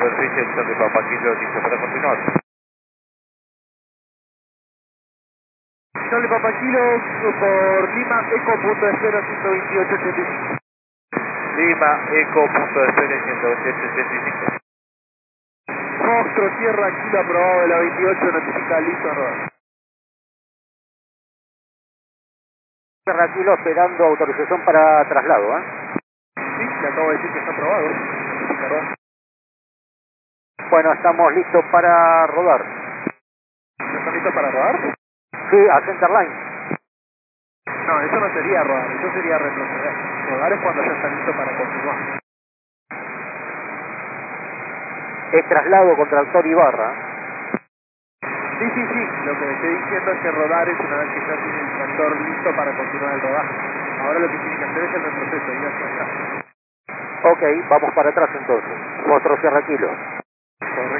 superficie, Charlie Papa Kilo, listo para continuar. Charlie Papa Kilo por Lima, Eco, punto de espera 128.85. Lima, Eco, punto de espera 128.85. Monstruo, Tierra, Kilo aprobado de la 28, notifica listo a rodar. Tierra Kilo esperando autorización para traslado, ¿eh? Sí, le acabo de decir que está aprobado. Notifica rodar. Bueno, estamos listos para rodar. ¿No están listos para rodar? Sí, a Centerline. No, eso no sería rodar, eso sería retroceder. Rodar es cuando ya está listo para continuar. Es traslado con tractor y barra. Sí, sí, sí, lo que estoy diciendo es que rodar es una vez que ya tiene el tractor listo para continuar el rodaje. Ahora lo que tiene que hacer es el retroceso, ir hacia atrás. Ok, vamos para atrás entonces. Monstruo Sierra Kilo.